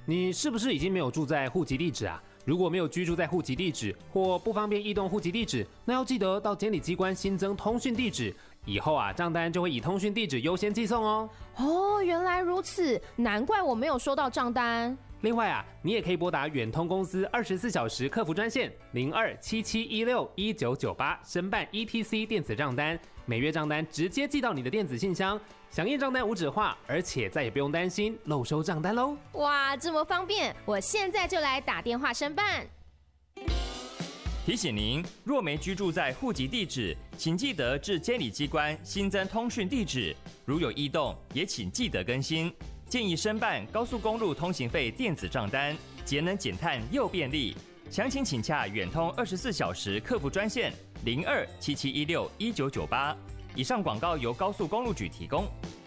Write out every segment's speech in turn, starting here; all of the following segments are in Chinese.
你是不是已经没有住在户籍地址啊？如果没有居住在户籍地址或不方便移动户籍地址，那要记得到监理机关新增通讯地址。以后啊，账单就会以通讯地址优先寄送哦。 哦，原来如此，难怪我没有收到账单。 另外啊，你也可以拨打远通公司24小时客服专线0277161998申办 ETC 电子账单，每月账单直接寄到你的电子信箱，响应账单无纸化，而且再也不用担心漏收账单喽。 哇，这么方便，我现在就来打电话申办。 提醒您，若没居住在户籍地址，请记得至监理机关新增通讯地址，如有异动，也请记得更新。建议申办高速公路通行费电子账单，节能减碳又便利。详情请洽远通24小时客服专线0277161998。以上广告由高速公路局提供。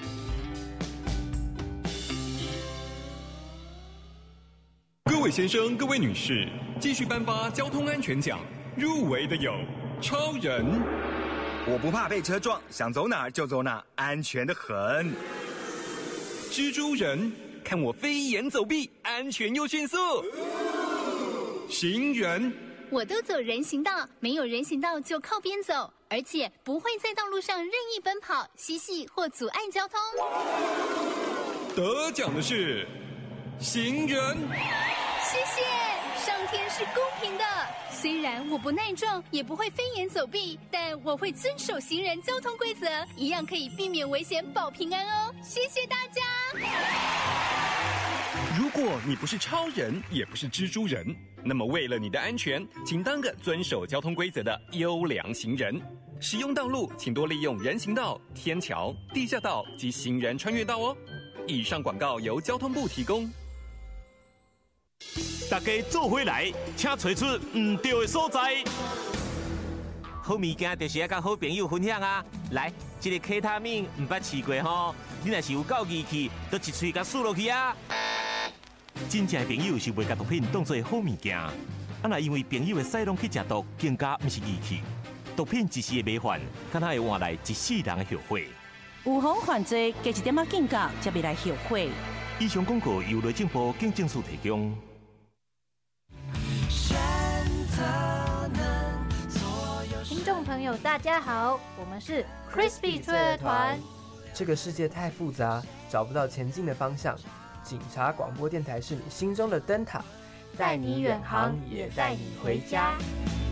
各位先生、各位女士，继续颁发交通安全奖，入围的有超人， 我不怕被车撞，想走哪儿就走哪，安全的很。 蜘蛛人，看我飞檐走壁，安全又迅速。行人， 我都走人行道，没有人行道就靠边走，而且不会在道路上任意奔跑、嬉戏或阻碍交通。 得奖的是行人。 谢谢，上天是公平的。虽然我不耐撞，也不会飞檐走壁，但我会遵守行人交通规则，一样可以避免危险，保平安哦。谢谢大家。 如果你不是超人，也不是蜘蛛人，那么为了你的安全，请当个遵守交通规则的优良行人。使用道路，请多利用人行道、天桥、地下道及行人穿越道哦。以上广告由交通部提供。 大家做回来，请找出唔对的所在。 好物件就是要甲好朋友分享啊！来，这个 K 他命唔捌试过吼，你若是有够义气，都一喙甲输落去啊！真正的朋友是袂甲毒品当作好物件，啊若因为朋友的使用去食毒，更加唔是义气。毒品一时的麻烦，敢若会换来一世人的后悔。 有防犯罪，加一点仔警觉，才袂来后悔。 以上广告由内政部警政署提供。 听众朋友，大家好，我们是 Crispy 脆乐团。 这个世界太复杂，找不到前进的方向。警察广播电台是你心中的灯塔， 带你远航，也带你回家。